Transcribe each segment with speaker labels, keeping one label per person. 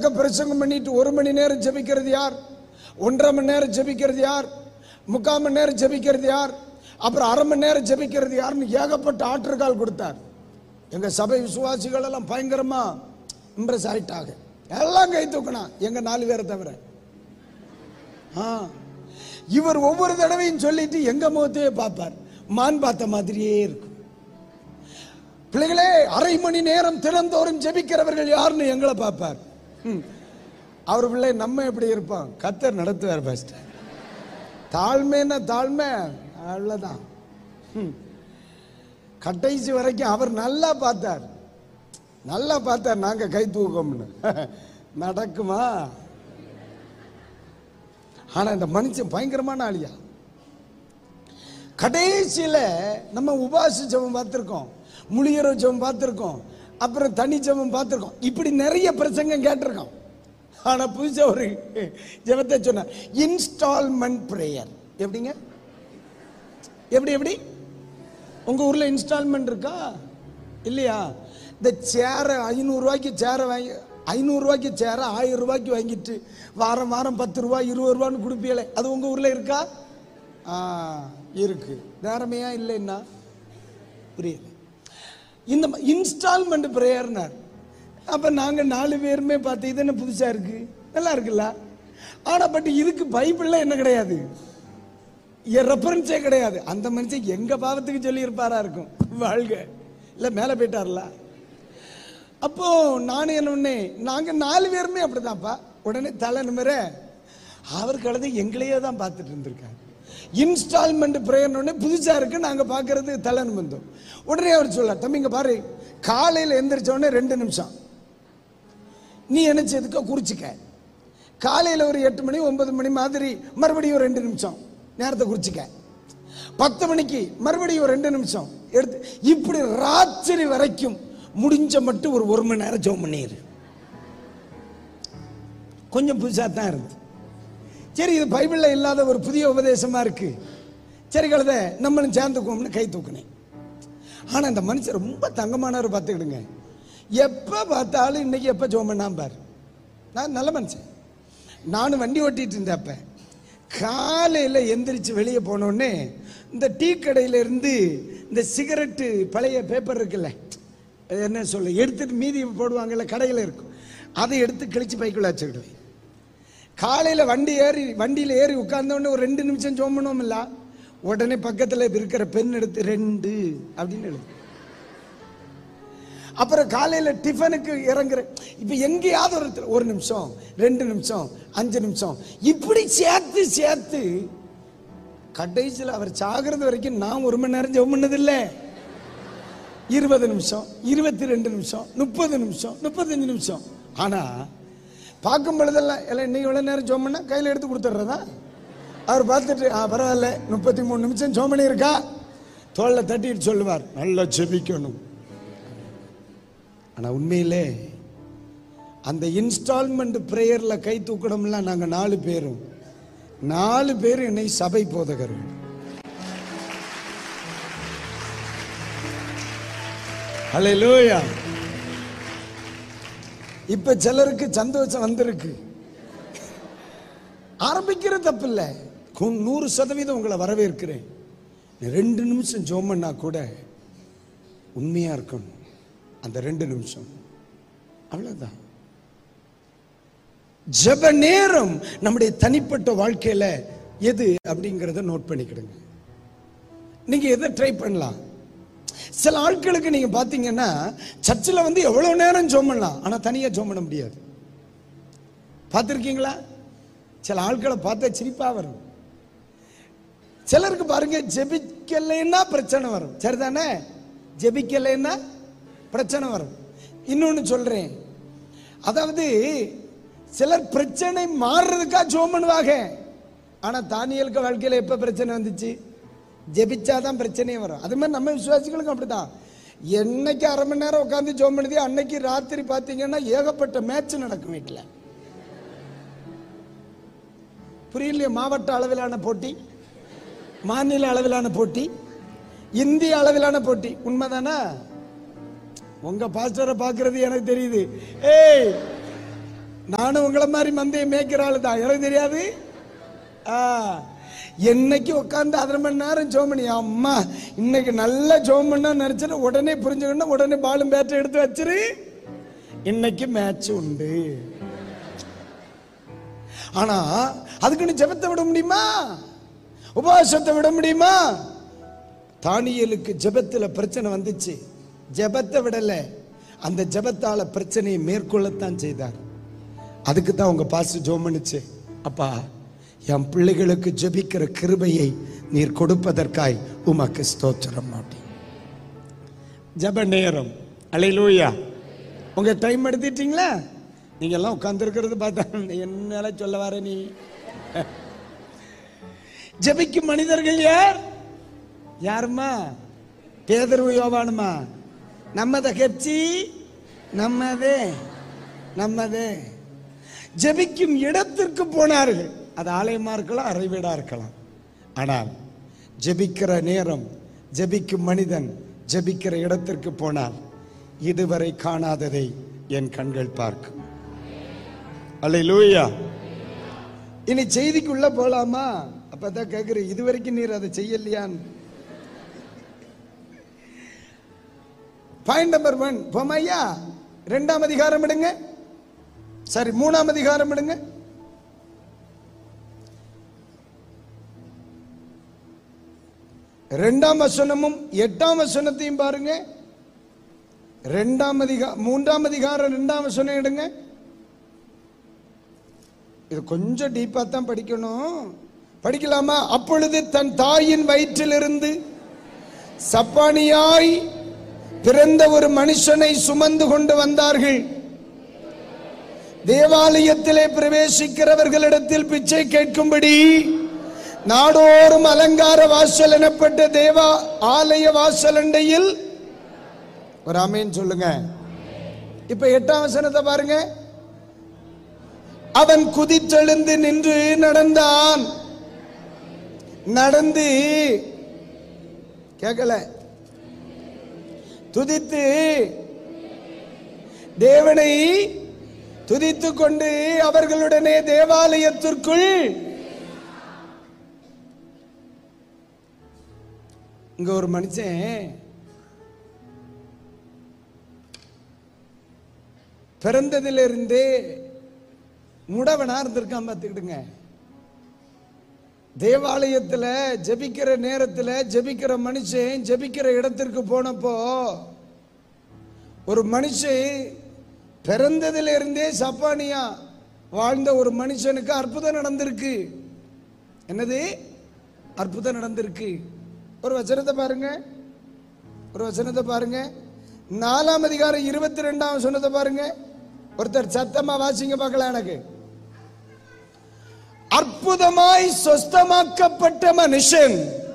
Speaker 1: பிரசங்கம் பண்ணிட்டு 1 மணி நேரம் ஜெபிக்கிறது யார், 1.5 மணி நேரம் ஜெபிக்கிறது யார், 3/4 மணி நேரம் ஜெபிக்கிறது யார், அப்புறம் 1/2 மணி நேரம் ஜெபிக்கிறது யாருன்னு ஏகப்பட்ட ஆற்றுக்கால் கொடுத்தார். எங்க சபை விசுவாசிகள் எல்லாம் பயங்கரமா இம்ப்ரெஸ் ஆயிட்டாங்க. எல்லாம் கை தூக்கினா எங்க 4 பேரை தவிர. இவர் ஒவ்வொரு தடவையும் சொல்லிட்டு எங்க முகத்தையே பார்ப்பார். மான் பார்த்த மாதிரியே இருக்கும். பிள்ளைகளே, 1/2 மணி நேரம் தினந்தோறும் ஜெபிக்கிறவர்கள் யாருன்னு எங்களை பார்ப்பார். அவர் பிள்ளை நம்ம எப்படி இருப்போம்? கர்த்தர் நடத்துவார். ஃபர்ஸ்ட் தாழ்மைன்னா தாழ்மை, அவ்வளவுதான். கடைசி வரைக்கும் அவர் நல்லா பார்த்தார், நல்லா பார்த்தார். நாங்க கை தூக்கம்னு நடக்குமா? ஆனா இந்த மனுஷன் பயங்கரமான ஆளியா. கடைசியில நம்ம உபாச ஜெபம் பார்த்திருக்கோம், முழியரவு ஜெபம் பார்த்திருக்கோம், அப்புறம் தனி ஜெபம் பார்த்திருக்கோம், இப்படி நிறைய பிரசங்கம் கேட்டிருக்கோம். ஆனா புதுசா ஒரு ஜெபத்தை சொன்னார், இன்ஸ்டால்மெண்ட் பிரேயர். எப்படிங்க? எப்படி உங்க ஊர்ல இன்ஸ்டால்மெண்ட் இருக்கா இல்லையா? இந்த சேரை 500 ரூபாய்க்கு சேரை வாங்கி 500 ரூபாய்க்கு சேரை 1000 ரூபாய்க்கு வாங்கிட்டு வாரம் வாரம் 10 ரூபாய் 20 ரூபான்னு கொடுப்பீங்களே, அது உங்க ஊர்ல இருக்கா? இருக்கு. நேரமையா இல்லைன்னா புரியல. இந்த இன்ஸ்டால்மெண்ட் பிரேயர்னார். அப்ப நாங்க 4 பேருமே பார்த்து இது என்ன புதுசா இருக்கு, நல்லா இருக்குல்ல. ஆனா பட் இதுக்கு பைபிள்ல என்ன கிடையாது, ரெஃபரன்ஸே கிடையாது. அந்த மனுஷன் எங்க பாவத்துக்கு சொல்லி இருப்பாரா இருக்கும், வாழ்க இல்ல மேல போயிட்டார்ல. அப்போ நானும் என்ன ஒண்ணே, நாங்க 4 பேருமே அப்படிதான்ப்பா. உடனே தலை நிமிர அவர் கலந்து எங்களையே தான் பார்த்துட்டு இருந்திருக்காரு. இன்ஸ்டால்மெண்ட் பிரேயர்னு புதுசா இருக்கு, நாங்க பாக்குறது தலை நிமிர்ந்தோம். உடனே அவர் சொல்ல, தம்பிங்க பாரு, காலையில எந்திரிச்ச உடனே 2 நிமிஷம் நீ நினைச்சதுக்கு குறிச்சிக்க. காலையில ஒரு 8 மணி 9 மணி மாதிரி மறுபடியும் 2 நிமிஷம் நேரத்தை குறிச்சிக்க. 10 மணிக்கு மறுபடியும் 2 நிமிஷம் எடுத்து, இப்படி ராத்திரி வரைக்கும் முடிஞ்ச மட்டும் ஒரு 1 மணி நேரம் ஜெபம் பண்ணிரு. கொஞ்சம் புதுசா தான் இருந்து. சரி, இது பைபிள்ல இல்லாத ஒரு புதிய உபதேசமா இருக்கு, சரி கழுத நம்மளும் சேர்ந்துக்குவோம்னு கை தூக்குனேன். ஆனா இந்த மனுஷன் ரொம்ப தங்கமானவர். பார்த்துக்கிடுங்க, எப்ப பார்த்தாலும் இன்னைக்கு எப்ப ஜெபம் பண்ணாம பாரு. நான் நல்ல மனுஷன். நானும் வண்டி ஓட்டிட்டு இருந்தேன். அப்ப காலையில எந்திரிச்சு வெளியே போனோடனே இந்த டீ கடையில இருந்து இந்த சிகரெட்டு பழைய பேப்பர் இருக்குல்ல, என்ன சொல்ல, எடுத்துட்டு மீதி போடுவாங்கல்ல, கடையில் இருக்கும், அதை எடுத்து கிழிச்சு பைக்குள்ள வச்சுக்கிடுவேன். காலையில வண்டியில ஏறி உட்கார்ந்தோடனே ஒரு 2 நிமிஷம் ஜெபம் பண்ணுவோம் இல்ல, உடனே பக்கத்துல இருக்கிற பெண் எடுத்து 2 அப்படின்னு எழுது. அப்புறம் காலையில டிஃபனுக்கு இறங்குற, இப்ப எங்கேயாவது 1 நிமிஷம் 2 நிமிஷம் 5 நிமிஷம் இப்படி சேர்த்து சேர்த்து கடைசியில் அவர் சாகிறது வரைக்கும் நான் 1 மணி நேரம் ஜெபம் பண்ணதில்லை. 20 நிமிஷம் 22 நிமிஷம் 30 நிமிஷம் 35 நிமிஷம். ஆனா பார்க்கும் பொழுதெல்லாம் எல்லாம் இன்னைக்கு எவ்வளவு நேரம் ஜெபம் பண்ணா கையில எடுத்து கொடுத்துட்றதா. அவர் பார்த்துட்டு பரவாயில்ல 33 நிமிஷம் ஜெபம் பண்ணி இருக்கா, தோல்ல தட்டிட்டு சொல்லுவார், நல்லா ஜெபிக்கணும். ஆனா உண்மையிலே அந்த இன்ஸ்டால்மெண்ட் பிரேயர்ல கை தூக்கணும்ல, நாங்க 4 பேரும் 4 பேரும் என்னை சபை போதகர்கள். ஹல்லேலூயா. இப்ப சிலருக்கு சந்தோஷம் வந்திருக்கு. ஆரம்பிக்கிற தப்பு இல்ல, 100% உங்களை வரவேற்கிறேன். 2 நிமிஷம் ஜெபம் பண்ணா கூட உண்மையா இருக்கணும். அந்த 2 நிமிஷம் அவ்வளவுதான். ஜெப நேரம் நம்முடைய தனிப்பட்ட வாழ்க்கையில எது அப்படிங்கறத நோட் பண்ணிக்கிடுங்க. நீங்க எதை ட்ரை பண்ணலாம். சில ஆட்களுக்கு நீங்க பாத்தீங்கன்னா சர்ச்சில் வந்து எவ்வளவு நேரம் ஜெபம் பண்ணலாம், ஆனா தனியா ஜெபம் பண்ண முடியாது. பார்த்திருக்கீங்களா? சில ஆட்களை பார்த்தா சிரிப்பா வரும். சிலருக்கு பாருங்க, ஜெபிக்கலைன்னா பிரச்சனை வரும். சரிதானே? ஜெபிக்கலைன்னா பிரச்சனை வரும். இன்னொன்னு சொல்றேன், அதாவது சிலர் பிரச்சனை மாறுறதுக்கா ஜெபம் பண்ணுவாங்க. ஆனா தானியேலுக்கு வாழ்க்கையில எப்ப பிரச்சனை வந்துச்சு? ஜெபிச்சாதான் பிரச்சனையே வரும். அது மாதிரி நம்ம விசுவாசிகளுக்கும் அப்படிதான். என்னைக்கு 1/2 மணி நேரம் உட்காந்து ஜெபம் பண்ணுது, அன்னைக்கு ராத்திரி பாத்தீங்கன்னா ஏகப்பட்ட மேட்ச் நடக்கும் வீட்டுல. புரியலையே? மாவட்ட அளவிலான போட்டி, மாநில அளவிலான போட்டி, இந்திய அளவிலான போட்டி. உண்மைதானா? உங்க பாஸ்டரை பாக்குறது எனக்கு தெரியுது. ஏய், நானும் உங்களை மாதிரி மந்தையை மேய்க்கிற ஆளு தான், எனக்கு தெரியாது. என்னைக்கு உட்காந்து 1/2 மணி நேரம் ஜோம் பண்ணி, அம்மா இன்னைக்கு நல்லா ஜோம் பண்ண நினைச்சேன், உடனே புரிஞ்சுக்கணும், உடனே பாலும் பேட்டை எடுத்து வச்சிரு, இன்னைக்கு மேட்ச் உண்டு. ஆனா அதுக்குன்னு ஜெபத்தை விட முடியுமா? உபவாசத்தை விட முடியுமா? தானியேலுக்கு ஜெபத்துல பிரச்சனை வந்துச்சு, ஜெபத்தை விடல, அந்த ஜெபத்தால பிரச்சனையை மேற்கொள்ளத்தான் செய்தார். அதுக்கு தான் உங்க பாஸ்டர் ஜெபம் பண்ணுச்சு, அப்பா என் பிள்ளைகளுக்கு ஜெபிக்கிற கிருபையை நீர் கொடுப்பதற்காய் உமக்கு ஸ்தோத்திரம். ஜெப நேரம். அல்லேலூயா. உங்க டைம் எடுத்துட்டீங்களா? நீங்க எல்லாம் உட்கார்ந்து இருக்கிறது பார்த்தா என்னால சொல்ல வர நீ. ஜெபிக்கும் மனிதர்கள் யார்? யாருமா? பேதுரு, யோவானுமா? நம்மத கட்சி நம்மதே. ஜெபிக்கும் இடத்திற்கு போனார்கள். அது ஆலயமா இருக்கலாம், அறைவீடா இருக்கலாம். ஆனால் ஜெபிக்கிற நேரம், ஜெபிக்கும் மனிதன் ஜெபிக்கிற இடத்திற்கு போனால் இதுவரை காணாததை என் கண்கள் பார்க்கும். அல்லேலூயா. இனி செய்திக்குள்ள போலாமா? அப்பதான் கேக்குற, இதுவரைக்கும் நீர் அதை செய்யலையான்னு. Point number 1 போமையா. 2ஆம் அதிகாரம் எடுங்க, சரி 3ஆம் அதிகாரம் எடுங்க. 2ஆம் வசனமும் 8ஆம் வசனத்தையும் பாருங்க. 3ஆம் அதிகாரம் 2ஆம் வசனம் எடுங்க. இது கொஞ்சம் டீப்பா தான் படிக்கணும். படிக்கலாமா? அப்பொழுது தன் தாயின் வயிற்றிலிருந்து சப்பானியாய் பிறந்த ஒரு மனுஷனை சுமந்து கொண்டு வந்தார்கள். தேவாலயத்திலே பிரவேசிக்கிறவர்களிடத்தில் பிச்சை கேட்கும்படி நாடோறும் அலங்கார வாசல் எனப்பட்ட தேவா ஆலய வாசலண்டையில். ஒரு ஆமேன் சொல்லுங்க. இப்ப 8ஆம் வசனத்தை பாருங்க. அவன் குதித்தெழுந்து நின்று நடந்தான். நடந்து கேட்கல, துதித்து தேவனை துதித்து கொண்டு அவர்களுடனே தேவாலயத்திற்குள். இங்க ஒரு மனுஷன் பிறந்ததிலிருந்தே முடவனா இருந்திருக்கான். பார்த்துக்கிடுங்க. தேவாலயத்துல ஜெபிக்கிற நேரத்துல ஜெபிக்கிற மனுஷன் ஜெபிக்கிற இடத்திற்கு போனப்போ ஒரு மனுஷன் பிறந்ததிலிருந்தே சப்பானியா வாழ்ந்த ஒரு மனுஷனுக்கு அற்புதம் நடந்திருக்கு. என்னது அற்புதம் நடந்திருக்கு? ஒரு வசனத்தை பாருங்க, ஒரு வசனத்தை பாருங்க. 4ஆம் அதிகாரம் 22ஆம் வசனத்தை பாருங்க. ஒருத்தர் சத்தமா வாசிங்க பார்க்கலாம். எனக்கு அற்புதமாய் சொஸ்தமாக்கப்பட்ட மனுஷன்,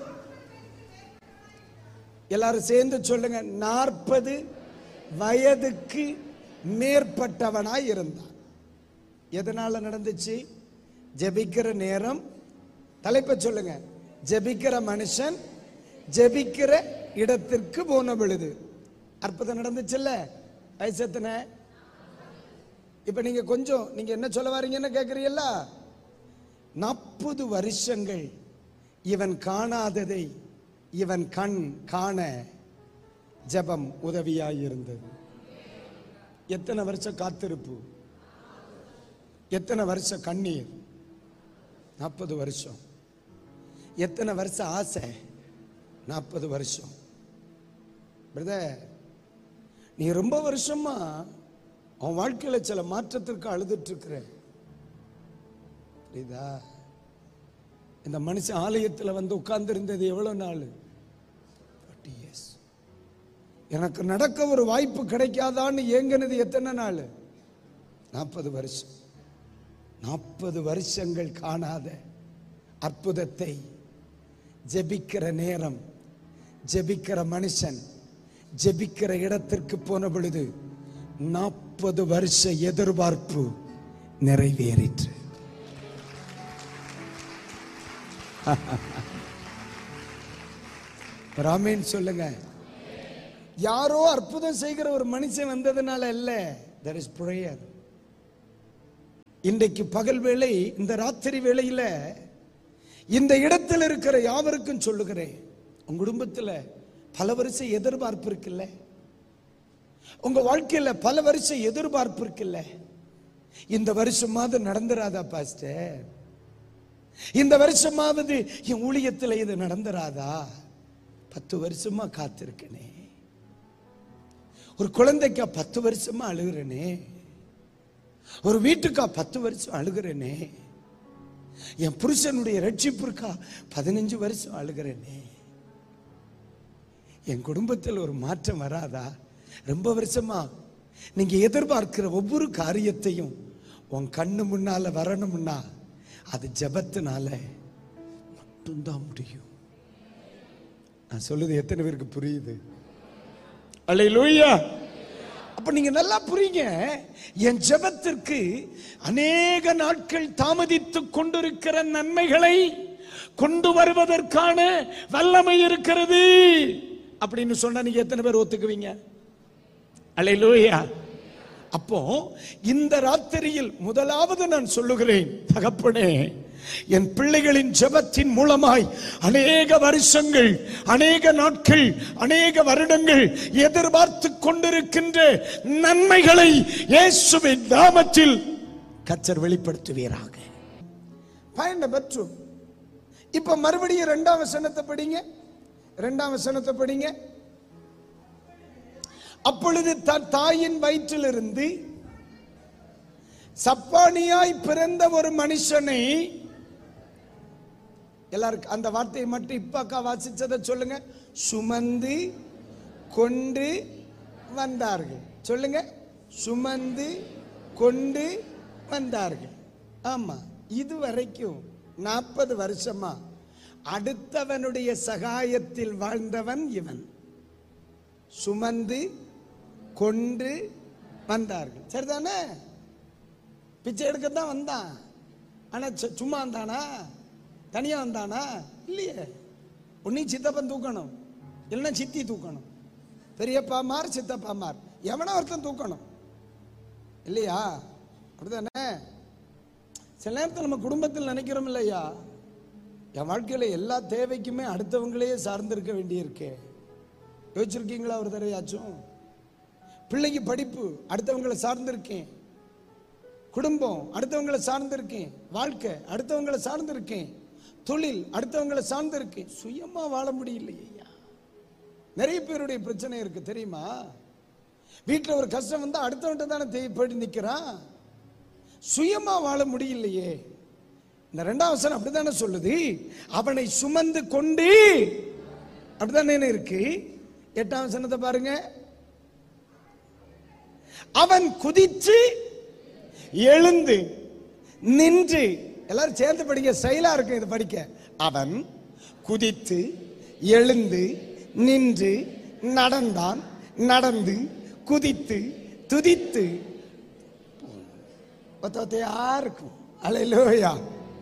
Speaker 1: எல்லாரும் சேர்ந்து சொல்லுங்க, 40 வயதுக்கு மேற்பட்டவனாய் இருந்தான். எதனால நடந்துச்சு? ஜெபிக்கிற நேரம். தலைப்பை சொல்லுங்க, ஜெபிக்கிற மனுஷன் ஜெபிக்கிற இடத்திற்கு போன பொழுது அற்புதம் நடந்துச்சுல்ல. வயசு எத்தனை? இப்ப நீங்க கொஞ்சம் நீங்க என்ன சொல்ல வாரீங்கன்னு கேக்குறீங்களா? 40 வருஷங்கள் இவன் காணாததை இவன் கண் காண ஜெபம் உதவியாயிருந்தது. எத்தனை வருஷம் காத்திருப்பு, எத்தனை வருஷம் கண்ணீர்? 40 வருஷம். எத்தனை வருஷம் ஆசை? 40 வருஷம். பிரதர், நீ ரொம்ப வருஷமா அவன் வாழ்க்கையில சில மாற்றத்திற்கு அழுதுட்டு இருக்கிற. புரியுதா? இந்த மனுஷன் ஆலயத்தில் வந்து உட்கார்ந்து இருந்தது எவ்வளவு நாள்? 40 years. எனக்கு நடக்க ஒரு வாய்ப்பு கிடைக்காதான்னு ஏங்கினது எத்தனை நாள்? 40 வருஷம். 40 வருஷங்கள் காணாத அற்புதத்தை ஜெபிக்கிற நேரம், ஜெபிக்கிற மனுஷன் ஜெபிக்கிற இடத்திற்கு போன பொழுது 40 வருஷ எதிர்பார்ப்பு நிறைவேறிற்று. ராமேன் சொல்லுங்க. யாரோ அற்புதம் செய்கிற ஒரு மனுஷன் வந்ததுனால இல்ல. There is prayer. இன்றைக்கு பகல் வேளை, இந்த ராத்திரி வேளையில இந்த இடத்தில் இருக்கிற யாவருக்கும் சொல்லுகிறேன், உங்க குடும்பத்துல பல வருஷ எதிர்பார்ப்பு இருக்குல்ல, உங்க வாழ்க்கையில பல வருஷம் எதிர்பார்ப்பு இருக்குல்ல, இந்த வருஷமாவது நடந்துராதா பாஸ்டர், இந்த வருஷமாவது என் ஊழியத்தில் இது நடந்துராதா, 10 வருஷமா காத்திருக்கனே, ஒரு குழந்தைக்கா 10 வருஷமா அழுகிறனே, ஒரு வீட்டுக்கா 10 வருஷம் அழுகிறனே, என் புருஷனுடைய ரட்சிப்பிற்கா 15 வருஷம் அழுகிறனே, என் குடும்பத்தில் ஒரு மாற்றம் வராதா, ரொம்ப வருஷமா நீங்க எதிர்பார்க்கிற ஒவ்வொரு காரியத்தையும் உன் கண்ணு முன்னால வரணும்னா அது ஜெபத்தினால மட்டும்தான் முடியும். நான் சொல்லுது எத்தனை பேருக்கு புரியுது? அல்லேலூயா. அப்ப நீங்க நல்லா புரியுங்க, என் ஜெபத்திற்கு அநேக நாட்கள் தாமதித்துக் கொண்டிருக்கிற நன்மைகளை கொண்டு வருவதற்கான வல்லமை இருக்கிறது அப்படின்னு சொன்னா நீங்க எத்தனை பேர் ஒத்துக்குவீங்க? அல்லேலூயா. அப்போ இந்த ராத்திரியில் முதலாவது நான் சொல்லுகிறேன், தகப்பனே, என் பிள்ளைகளின் ஜெபத்தின் மூலமாய் அநேக வருஷங்கள், அநேக நாட்கள், அநேக வருடங்கள் எதிர்பார்த்து கொண்டிருக்கின்ற நன்மைகளை இயேசுவின் நாமத்தில் கர்த்தர் வெளிப்படுத்துவீராக. பயண பெற்று இப்ப மறுபடியும் 2ஆம் வசனத்தை படிங்க. 2ஆம் வசனத்தை படிங்க. அப்பொழுது தன் தாயின் வயிற்றிலிருந்து சப்பானியாய் பிறந்த ஒரு மனுஷனை, எல்லாருக்கும் அந்த வார்த்தையை மட்டும் இப்ப வாசிச்சதை சொல்லுங்க, சுமந்து கொண்டு வந்தார்கள். சொல்லுங்க, சுமந்து கொண்டு வந்தார்கள். ஆமா, இதுவரைக்கும் 40 வருஷமா அடுத்தவனுடைய சகாயத்தில் வாழ்ந்தவன் இவன். சுமந்து கொண்டு வந்தார்கள். சரிதானே? பிச்சை எடுக்கத்தான் வந்தான். ஆனா சும்மா வந்தானா? தனியா வந்தானா? இல்லையே. உன்னை சித்தப்பன் தூக்கணும், இல்லைன்னா சித்தி தூக்கணும், பெரியப்பாமார் சித்தப்பாமார் எவனா ஒருத்தன் தூக்கணும், இல்லையா? அப்படிதானே? சில நேரத்தில் நம்ம குடும்பத்தில் நினைக்கிறோம் இல்லையா, என் வாழ்க்கையில எல்லா தேவைக்குமே அடுத்தவங்களையே சார்ந்திருக்க வேண்டியிருக்கே. யோசிச்சிருக்கீங்களா ஒரு தடவையாச்சும்? பிள்ளைக்கு படிப்பு அடுத்தவங்களை சார்ந்திருக்கேன், குடும்பம் அடுத்தவங்களை சார்ந்திருக்கேன், வாழ்க்கை அடுத்தவங்களை சார்ந்திருக்கேன், தொழில் அடுத்தவங்களை சார்ந்திருக்கேன். சுயமா வாழ முடியலையா? நிறைய பேருடைய பிரச்சனை இருக்கு தெரியுமா? வீட்டில் ஒரு கஷ்டம் வந்தா அடுத்தவன்ட்ட தானே போயிட்டு நிக்கிறான். சுயமா வாழ முடியலையே. இந்த 2ஆம் வசனம் அப்படித்தானே சொல்லுது, அவனை சுமந்து கொண்டு, அப்படித்தானே இருக்கு. 8ஆம் வசனத்தை பாருங்க, அவன் குதித்து எழுந்து நின்று, எல்லாரும் சேர்ந்து படிக்க, ஸ்டைலா இருக்கு இது படிக்க. அவன் குதித்து எழுந்து நின்று நடந்தான், நடந்து குதித்து துதித்து இருக்கும். அல்லேலூயா.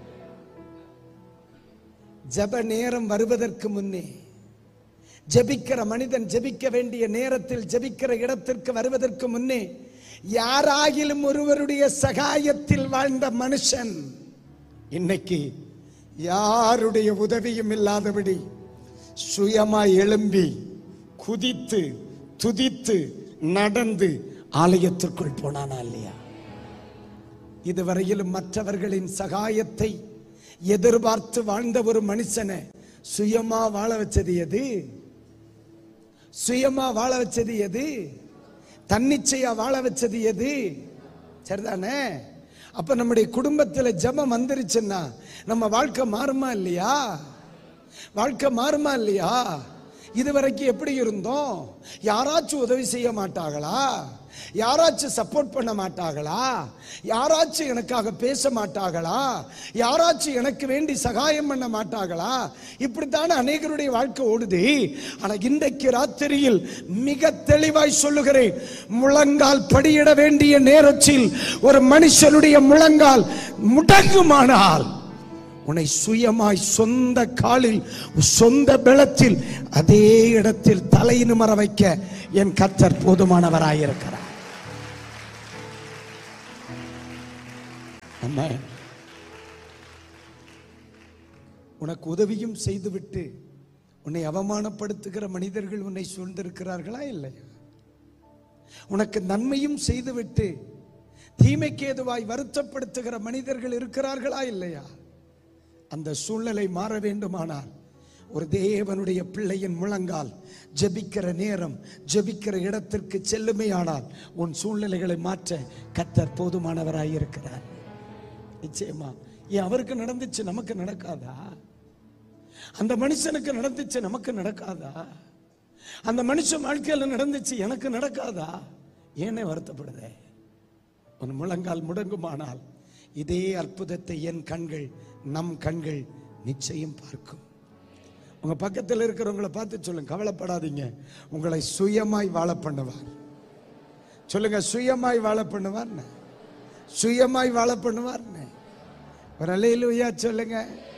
Speaker 1: ஜெப நேரம் வருவதற்கு முன்னே, ஜெபிக்கிற மனிதன் ஜெபிக்க வேண்டிய நேரத்தில் ஜெபிக்கிற இடத்திற்கு வருவதற்கு முன்னே, யாராகிலும் ஒருவருடைய சகாயத்தில் வாழ்ந்த மனுஷன் இன்னைக்கு யாருடைய உதவியும் இல்லாதபடி சுயமாய் எழும்பி குதித்து துதித்து நடந்து ஆலயத்திற்குள் போனானா இல்லையா? இதுவரையிலும் மற்றவர்களின் சகாயத்தை எதிர்பார்த்து வாழ்ந்த ஒரு மனுஷனை சுயமா வாழ வச்சது எது? சுயமா வாழ வச்சது எது? தன்னிச்சையா வாழ வச்சது எது? சரிதானே? அப்ப நம்முடைய குடும்பத்தில் ஜெபம் வந்துருச்சுன்னா நம்ம வாழ்க்கை மாறுமா இல்லையா? வாழ்க்கை மாறுமா இல்லையா? இதுவரைக்கும் எப்படி இருந்தோம்? யாராச்சும் உதவி செய்ய மாட்டாங்களா? யாராச்சும் சப்போர்ட் பண்ண மாட்டாங்களா? யாராச்சும் எனக்காக பேச மாட்டாங்களா? யாராச்சும் எனக்கு வேண்டி சகாயம் பண்ண மாட்டாங்களா? இப்படித்தானே அநேகருடைய வாழ்க்கை ஓடுது. ஆனா இன்றைக்கு ராத்திரியில் மிக தெளிவாய் சொல்லுகிறேன், முழங்கால் படியிட வேண்டிய நேரத்தில் ஒரு மனுஷனுடைய முழங்கால் முடங்குமானால் உன்னை சுயமாய் சொந்த காலில் சொந்த பலத்தில் அதே இடத்தில் தலை நிமிர வைக்க என் கர்த்தர் போதுமானவராயிருக்கிறார். அம்மா, உனக்கு உதவியும் செய்துவிட்டு உன்னை அவமானப்படுத்துகிற மனிதர்கள் உன்னை சூழ்ந்திருக்கிறார்களா இல்லையா? உனக்கு நன்மையும் செய்துவிட்டு தீமைக்கு ஏதுவாய் வருத்தப்படுத்துகிற மனிதர்கள் இருக்கிறார்களா இல்லையா? அந்த சூழ்நிலை மாற வேண்டுமானால் ஒரு தேவனுடைய பிள்ளையின் முழங்கால் ஜெபிக்கிற நேரம், ஜெபிக்கிற இடத்திற்கு செல்லுமையானால் உன் சூழ்நிலைகளை மாற்ற கர்த்தர் போதுமானவராய் இருக்கிறார். நிச்சயமா. ஏன் அவருக்கு நடந்துச்சு, நமக்கு நடக்காதா? அந்த மனுஷனுக்கு நடந்துச்சு, நமக்கு நடக்காதா? அந்த மனுஷன் வாழ்க்கையில் நடந்துச்சு, எனக்கு நடக்காதா? ஏனே வருத்தப்படுதே? உன் முழங்கால் முடங்குமானால் இதே அற்புதத்தை என் கண்கள், நம் கண்கள் நிச்சயம் பார்க்கும். உங்க பக்கத்தில் இருக்கிறவங்களை பார்த்து சொல்லுங்க, கவலைப்படாதீங்க, உங்களை சுயமாய் வாழ பண்ணுவார். சொல்லுங்க, சுயமாய் வாழ பண்ணுவார், சுயமாய் வாழ பண்ணுவார். ஒரு அல்லேலூயா சொல்லுங்க.